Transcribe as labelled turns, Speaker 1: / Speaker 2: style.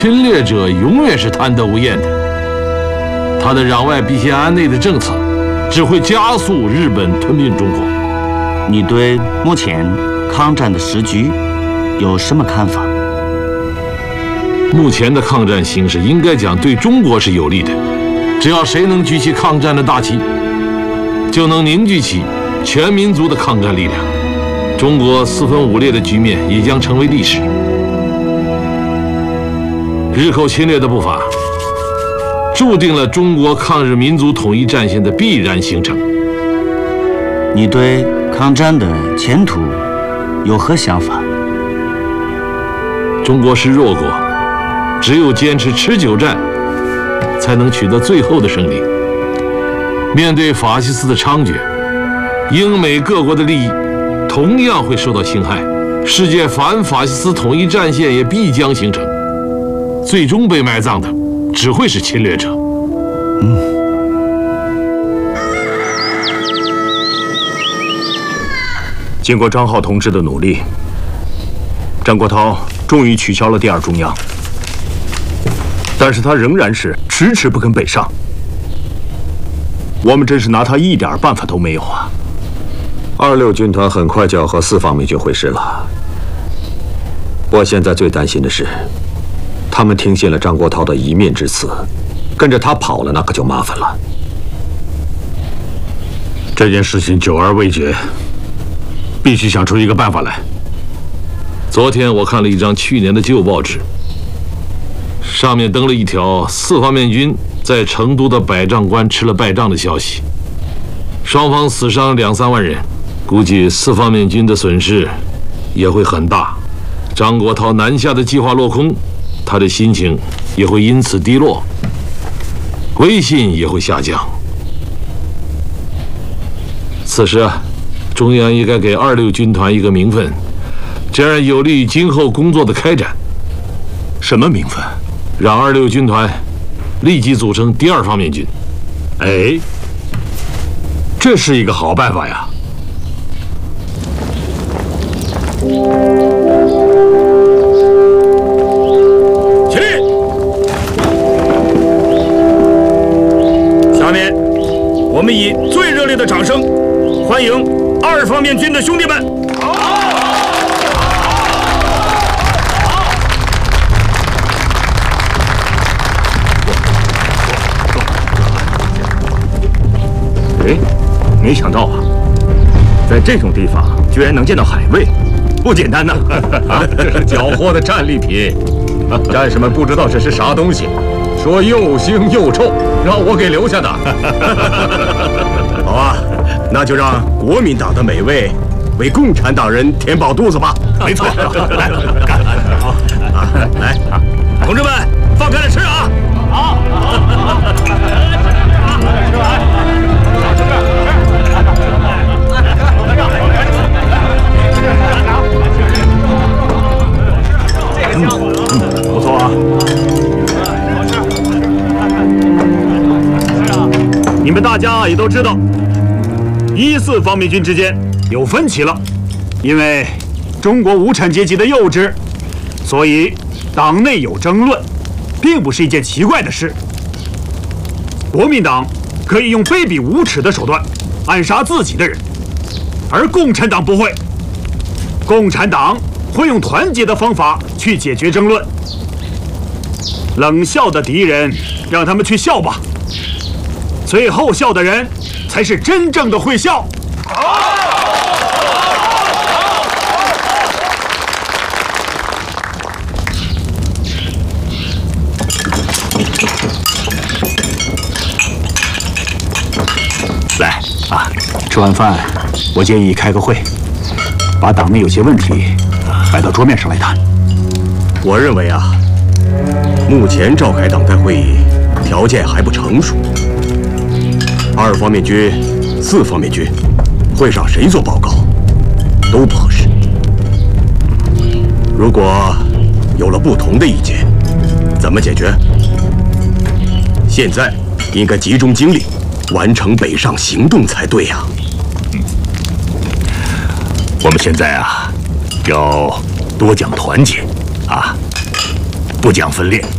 Speaker 1: 侵略者永远是贪得无厌的，他的攘外必先安内的政策，只会加速日本吞并中国。
Speaker 2: 你对目前抗战的时局有什么看法？
Speaker 1: 目前的抗战形势应该讲对中国是有利的，只要谁能举起抗战的大旗，就能凝聚起全民族的抗战力量，中国四分五裂的局面也将成为历史。日寇侵略的步伐，注定了中国抗日民族统一战线的必然形成。
Speaker 2: 你对抗战的前途有何想法？
Speaker 1: 中国是弱国，只有坚持持久战，才能取得最后的胜利。面对法西斯的猖獗，英美各国的利益同样会受到侵害，世界反法西斯统一战线也必将形成。最终被埋葬的只会是侵略者。
Speaker 3: 经过张浩同志的努力，张国焘终于取消了第二中央，但是他仍然是迟迟不肯北上。我们真是拿他一点办法都没有啊
Speaker 4: ！26军团很快就要和4方面军会师了，我现在最担心的是，他们听信了张国焘的一面之词，跟着他跑了，那可就麻烦了。
Speaker 3: 这件事情久而未决，必须想出一个办法来。
Speaker 1: 昨天我看了一张去年的旧报纸，上面登了一条4方面军在成都的百丈关吃了败仗的消息，双方死伤2、3万人，估计4方面军的损失也会很大。张国焘南下的计划落空，他的心情也会因此低落，威信也会下降。此时中央应该给26军团一个名分，这样有利于今后工作的开展。
Speaker 3: 什么名分？
Speaker 1: 让26军团立即组成第2方面军。
Speaker 3: 哎，这是一个好办法呀！
Speaker 5: 起立！下面，我们以最热烈的掌声欢迎2方面军的兄弟们。
Speaker 3: 哎，没想到啊，在这种地方居然能见到海卫，不简单呐！
Speaker 6: 这是缴获的战利品，战士们不知道这是啥东西，说又腥又臭，让我给留下的。
Speaker 3: 好啊，那就让国民党的美味为共产党人填饱肚子吧。没错，来干！好啊，来，
Speaker 5: 同志们，放开了吃啊！好，吃完。
Speaker 3: 不错啊！你们大家也都知道，1、4方面军之间有分歧了，因为中国无产阶级的幼稚，所以党内有争论，并不是一件奇怪的事。国民党可以用卑鄙无耻的手段暗杀自己的人，而共产党不会。共产党会用团结的方法去解决争论。冷笑的敌人，让他们去笑吧。最后笑的人，才是真正的会笑。来啊，吃完饭，我建议开个会，把党内有些问题摆到桌面上来谈。
Speaker 7: 我认为啊，目前召开党代会议条件还不成熟。2方面军、4方面军，会上谁做报告都不合适。如果有了不同的意见，怎么解决？现在应该集中精力完成北上行动才对呀。
Speaker 3: 我们现在啊，要多讲团结啊，不讲分裂。